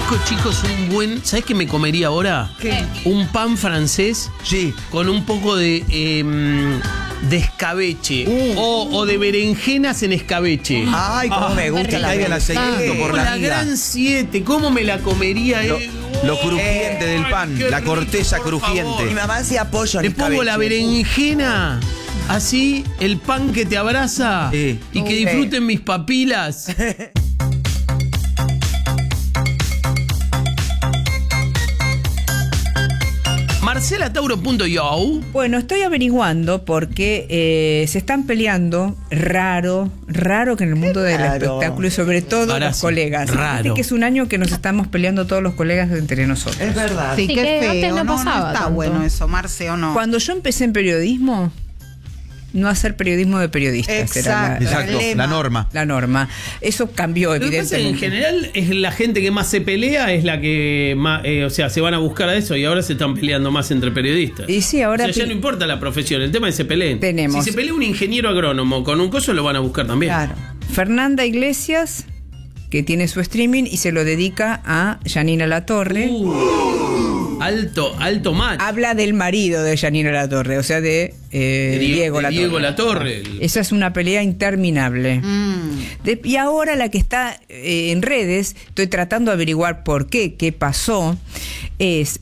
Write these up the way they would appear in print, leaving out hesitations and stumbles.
Chicos, un buen... ¿Sabés qué me comería ahora? ¿Qué? Un pan francés Sí. con un poco de escabeche. O de berenjenas en escabeche. Ay, cómo me gusta que la caiga el aceitito por la la miga. gran 7, ¿cómo me la comería? Lo crujiente del pan, qué la rico, corteza por crujiente. favor. Mi mamá hacía pollo en Le pongo la escabeche. berenjena, así, el pan que te abraza Sí. y que disfruten mis papilas. MarcelaTauro.io. Bueno, estoy averiguando porque se están peleando, raro que en el mundo del Raro. espectáculo y sobre todo Ahora los sí, colegas. raro. Viste que es un año que nos estamos peleando todos los colegas entre nosotros. Es verdad. Sí, Sí, qué que feo. antes no No pasaba está tanto. bueno eso, Marce, ¿o no? Cuando yo empecé en periodismo, no hacer periodismo de periodistas era Exacto. Exacto, lema. la norma. la norma. Eso cambió, Lo que pasa es que en evidentemente. general es la gente que más se pelea, es la que más, o sea, se van a buscar a eso y ahora se están peleando más entre periodistas. Y sí, ahora O sea, ya no importa la profesión, el tema es que se peleen. Tenemos- Si se pelea un ingeniero agrónomo con un coso, lo van a buscar también. Claro. Fernanda Iglesias, que tiene su streaming y se lo dedica a Janina Latorre. Alto match. Habla del marido de Janina Latorre, o sea, de Diego Latorre. Diego Latorre. Esa es una pelea interminable. Y ahora la que está en redes, estoy tratando de averiguar por qué pasó, es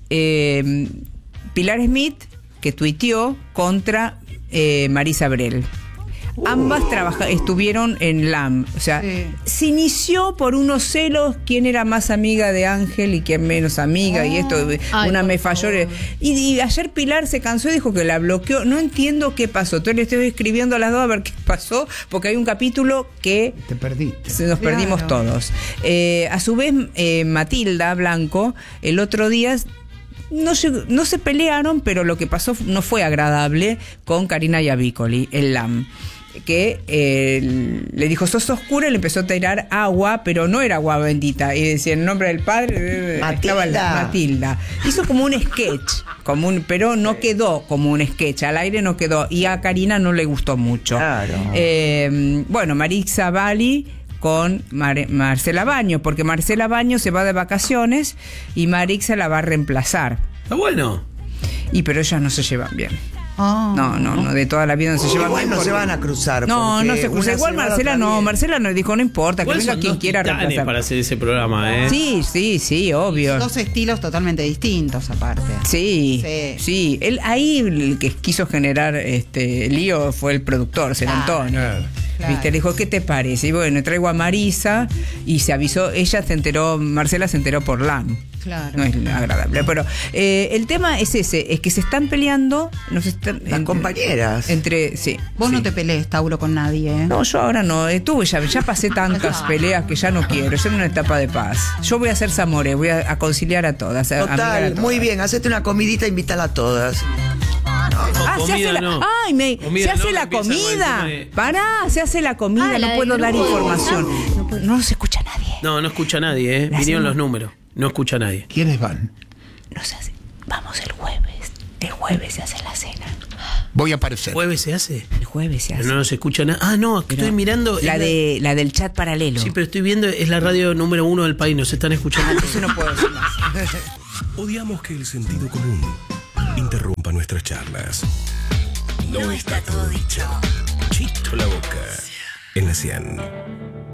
Pilar Smith, que tuiteó contra Marisa Brel. Ambas estuvieron en LAM. O sea, Sí. se inició por unos celos, quién era más amiga de Ángel y quién menos amiga, y esto, Ay, una por me falló. favor. Y ayer Pilar se cansó y dijo que la bloqueó. No entiendo qué pasó. Entonces le estoy escribiendo a las dos a ver qué pasó, porque hay un capítulo que Te perdiste. nos perdimos todos. A su vez, Matilda Blanco, el otro día no se pelearon, pero lo que pasó no fue agradable con Karina Iavicoli, el LAM. Que le dijo, sos oscura, y le empezó a tirar agua, pero no era agua bendita. Y decía el nombre del padre, Matilda. estaba Matilda. Hizo como un sketch, pero no quedó como un sketch, al aire no quedó. Y a Karina no le gustó mucho. Claro. Bueno, Marisa Bali con Marcela Baños, porque Marcela Baños se va de vacaciones y Marixa la va a reemplazar. Está bueno. Pero ellas no se llevan bien. Oh. No, de toda la vida no se llevan Igual bien. no porque- se van a cruzar. No, porque no se cruza. una Igual se va, Marcela otra no, viene. Marcela nos dijo, no importa, que Igual venga son quien dos quiera titanes reemplazar. para hacer ese programa, ¿eh? Sí, obvio. Dos estilos totalmente distintos, aparte. Sí. Él ahí el que quiso generar lío fue el productor, Ser Antonio. Claro. ¿Viste? Le dijo, ¿qué te parece? Y bueno, traigo a Marisa y se avisó, Marcela se enteró por LAM. Claro. No es agradable. Pero el tema es ese, es que se están peleando. Las compañeras. Sí. Vos no sí. te pelees, Tauro, con nadie, ¿eh? No, yo ahora no. Ya pasé tantas peleas que ya no quiero. Yo en una etapa de paz. Yo voy a hacer Zamoré, voy a conciliar a todas. a amigar a Total, todas. muy bien. Hacete una comidita, invítala a todas. Se hace la, no. se hace no, la empieza con el comida. tema de- Pará, se hace la comida, Ah, la no del puedo dar grupo de información. No se escucha nadie. No escucha a nadie, ¿eh? La Vinieron hacemos. los números. No escucha a nadie. ¿Quiénes van? No se hace. Vamos el jueves. El jueves se hace la cena. Voy a aparecer. ¿Jueves se hace? El jueves se hace. Pero no se escucha nada. Ah, no, que estoy mirando. La es la del chat paralelo. Sí, pero estoy viendo, es la radio número 1 del país, nos están escuchando. Eso no puedo decir más. Odiamos que el sentido común interrumpa nuestras charlas. No está todo dicho. Chito la boca. En la 100.